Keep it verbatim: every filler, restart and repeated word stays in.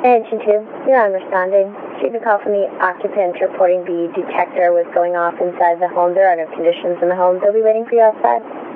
Hey, two two, you're on responding. Received a call from the occupant reporting the detector was going off inside the home. There are no conditions in the home. They'll be waiting for you outside.